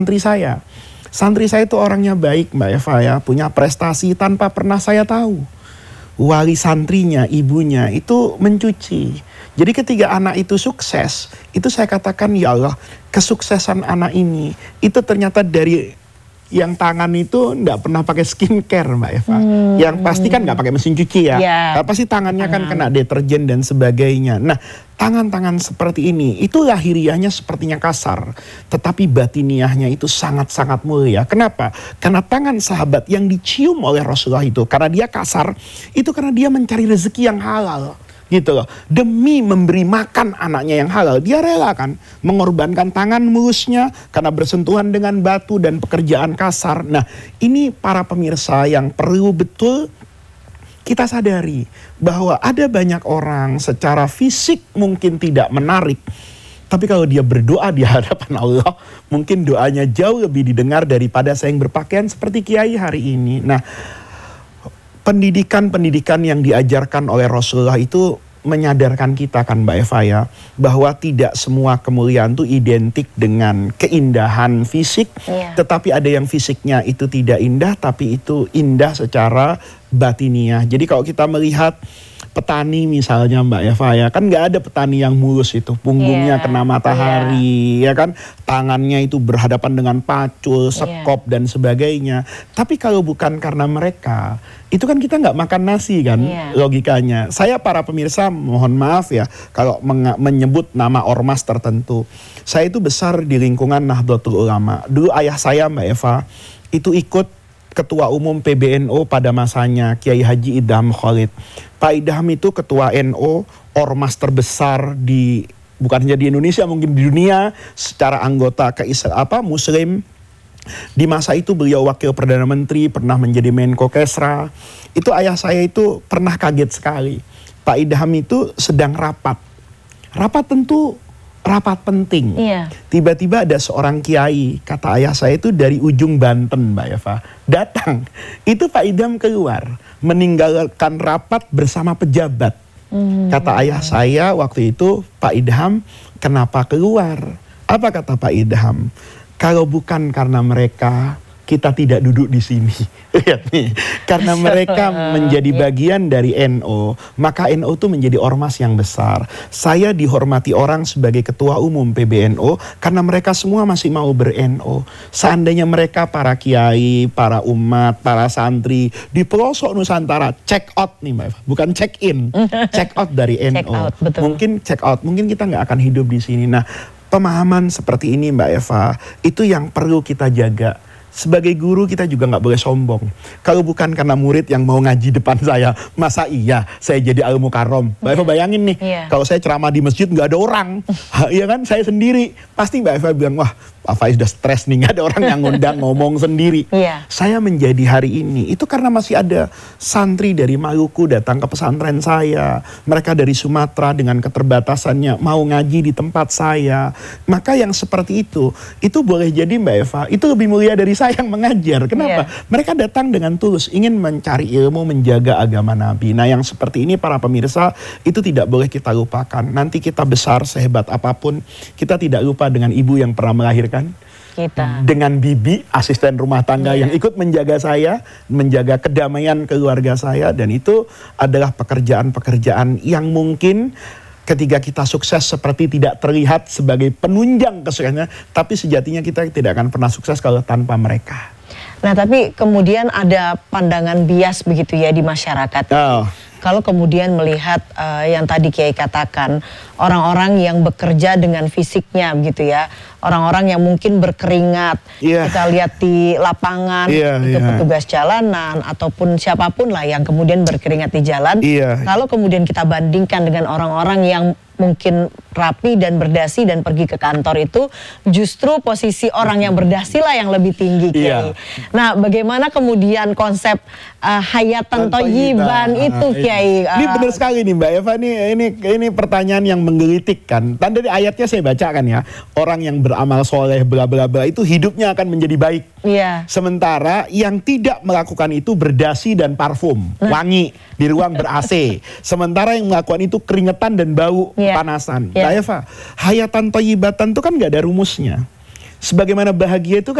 santri saya. Santri saya itu orangnya baik Mbak Eva ya, punya prestasi tanpa pernah saya tahu. Wali santrinya, ibunya itu mencuci. Jadi ketika anak itu sukses, itu saya katakan ya Allah, kesuksesan anak ini itu ternyata dari yang tangan itu enggak pernah pakai skincare Mbak Eva. Yang pasti kan enggak pakai mesin cuci ya. Pasti tangannya kan kena deterjen dan sebagainya. Nah, tangan-tangan seperti ini itu lahiriahnya sepertinya kasar, tetapi batiniahnya itu sangat-sangat mulia. Kenapa? Karena tangan sahabat yang dicium oleh Rasulullah itu, karena dia kasar, itu karena dia mencari rezeki yang halal. Gitu loh, demi memberi makan anaknya yang halal, dia rela kan mengorbankan tangan mulusnya karena bersentuhan dengan batu dan pekerjaan kasar. Nah, ini para pemirsa yang perlu betul kita sadari bahwa ada banyak orang secara fisik mungkin tidak menarik, tapi kalau dia berdoa di hadapan Allah, mungkin doanya jauh lebih didengar daripada saya yang berpakaian seperti kiai hari ini. Nah, pendidikan-pendidikan yang diajarkan oleh Rasulullah itu menyadarkan kita kan Mbak Eva ya, bahwa tidak semua kemuliaan itu identik dengan keindahan fisik, tetapi ada yang fisiknya itu tidak indah, tapi itu indah secara batiniah. Jadi kalau kita melihat petani misalnya Mbak Eva ya, kan nggak ada petani yang mulus itu, punggungnya kena matahari, ya kan, tangannya itu berhadapan dengan pacul, sekop dan sebagainya. Tapi kalau bukan karena mereka, itu kan kita nggak makan nasi kan, logikanya. Saya para pemirsa mohon maaf ya kalau menyebut nama ormas tertentu. Saya itu besar di lingkungan Nahdlatul Ulama. Dulu ayah saya Mbak Eva itu ikut ketua umum PBNU pada masanya Kiai Haji Idham Khalid. Pak Idham itu ketua NU, ormas terbesar di bukan hanya di Indonesia, mungkin di dunia secara anggota Muslim. Di masa itu beliau wakil perdana menteri, pernah menjadi Menko Kesra. Itu ayah saya itu pernah kaget sekali. Pak Idham itu sedang rapat. Rapat tentu rapat penting. Tiba-tiba ada seorang kiai, kata ayah saya itu dari ujung Banten Mbak Eva, datang. Itu Pak Idham keluar, meninggalkan rapat bersama pejabat. Kata ayah saya waktu itu, Pak Idham, kenapa keluar? Apa kata Pak Idham? Kalau bukan karena mereka, kita tidak duduk di sini. Lihat nih, karena mereka menjadi bagian dari NU, maka NU itu menjadi ormas yang besar. Saya dihormati orang sebagai ketua umum PBNU karena mereka semua masih mau ber-NU. Seandainya mereka para kiai, para umat, para santri di pelosok Nusantara check out nih Mbak Eva, bukan check in, check out dari NU. Mungkin check out, mungkin kita nggak akan hidup di sini. Nah, pemahaman seperti ini Mbak Eva, itu yang perlu kita jaga. Sebagai guru kita juga nggak boleh sombong. Kalau bukan karena murid yang mau ngaji depan saya, masa iya saya jadi al-mukarram? Mbak Eva bayangin nih, kalau saya ceramah di masjid nggak ada orang, iya kan, saya sendiri. Pasti Mbak Eva bilang, wah Pak Faiz udah stres nih, nggak ada orang yang ngundang, ngomong sendiri. Saya menjadi hari ini, itu karena masih ada santri dari Maluku datang ke pesantren saya. Mereka dari Sumatera dengan keterbatasannya mau ngaji di tempat saya. Maka yang seperti itu boleh jadi Mbak Eva, itu lebih mulia dari saya yang mengajar. Kenapa? Mereka datang dengan tulus, ingin mencari ilmu, menjaga agama Nabi. Nah yang seperti ini para pemirsa, itu tidak boleh kita lupakan. Nanti kita besar sehebat apapun, kita tidak lupa dengan ibu yang pernah melahirkan kita, dengan bibi asisten rumah tangga yang ikut menjaga saya, menjaga kedamaian keluarga saya. Dan itu adalah pekerjaan-pekerjaan yang mungkin ketika kita sukses seperti tidak terlihat sebagai penunjang kesuksesannya, tapi sejatinya kita tidak akan pernah sukses kalau tanpa mereka. Nah tapi kemudian ada pandangan bias begitu ya di masyarakat. Kalau kemudian melihat yang tadi Kiai katakan, orang-orang yang bekerja dengan fisiknya begitu ya, orang-orang yang mungkin berkeringat, kita lihat di lapangan, itu petugas jalanan ataupun siapapun lah yang kemudian berkeringat di jalan. Kalau kemudian kita bandingkan dengan orang-orang yang mungkin rapi dan berdasi dan pergi ke kantor, itu justru posisi orang yang berdasi lah yang lebih tinggi Kiai. Nah bagaimana kemudian konsep hayatan thayyiban itu Kiai? Ini benar sekali nih Mbak Eva, ini pertanyaan yang menggelitik kan. Tadi ayatnya saya bacakan ya, orang yang beramal soleh bla bla bla itu hidupnya akan menjadi baik. Sementara yang tidak melakukan itu berdasi dan parfum, wangi di ruang ber-AC. Sementara yang melakukan itu keringetan dan bau panasan. Mbak Eva, hayatan thayyibatan itu kan nggak ada rumusnya. Sebagaimana bahagia itu